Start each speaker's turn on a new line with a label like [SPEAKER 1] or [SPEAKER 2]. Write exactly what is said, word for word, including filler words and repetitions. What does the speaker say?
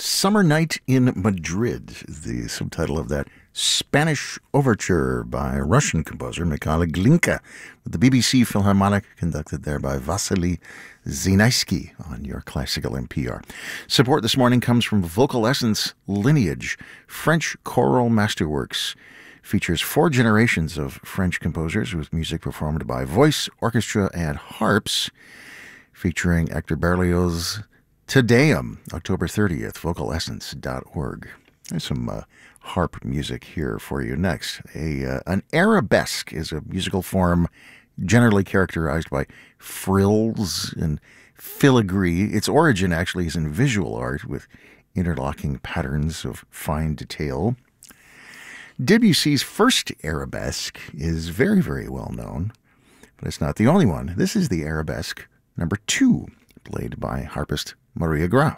[SPEAKER 1] Summer Night in Madrid is the subtitle of that Spanish overture by Russian composer Mikhail Glinka, with the B B C Philharmonic conducted there by Vasily Znaisky on your classical N P R. Support this morning comes from Vocal Essence Lineage, French choral masterworks. Features four generations of French composers with music performed by voice, orchestra, and harps, featuring Hector Berlioz' Te Deum, October thirtieth, vocal essence dot org. There's some uh, harp music here for you next. A uh, An arabesque is a musical form generally characterized by frills and filigree. Its origin actually is in visual art with interlocking patterns of fine detail. Debussy's first arabesque is very, very well known, but it's not the only one. This is the arabesque number two, played by harpist Maria Graf.